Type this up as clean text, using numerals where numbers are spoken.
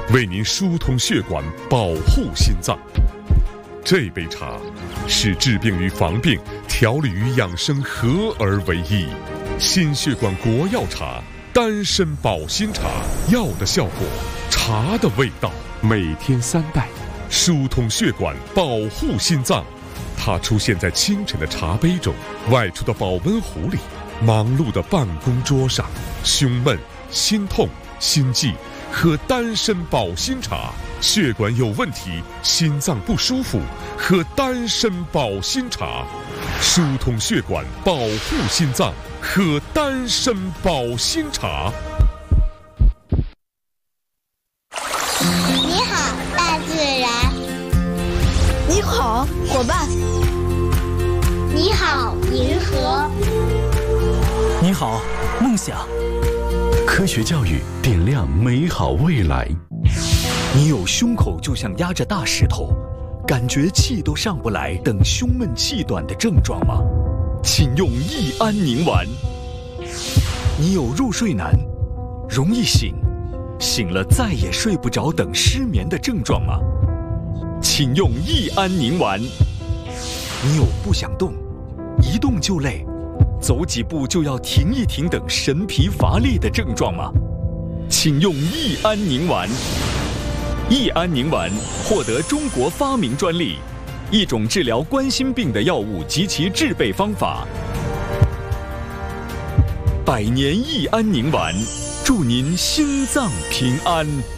为您疏通血管，保护心脏。这杯茶是治病与防病、调理与养生合而为一，心血管国药茶，丹参保心茶，药的效果，茶的味道，每天3袋，疏通血管，保护心脏。它出现在清晨的茶杯中，外出的保温壶里，忙碌的办公桌上。胸闷、心痛、心悸，喝丹参保心茶；血管有问题，心脏不舒服，喝丹参保心茶。疏通血管，保护心脏，喝丹参保心茶。 你好，大自然。 你好，伙伴。 你好，银河。 你好，梦想。 科学教育点亮美好未来。 你有胸口就像压着大石头，感觉气都上不来等胸闷气短的症状吗？请用益安宁丸。你有入睡难、容易醒了再也睡不着等失眠的症状吗？请用益安宁丸。你有不想动、一动就累、走几步就要停一停等神疲乏力的症状吗？请用益安宁丸。益安宁丸获得中国发明专利，一种治疗冠心病的药物及其制备方法。百年益安宁丸，祝您心脏平安。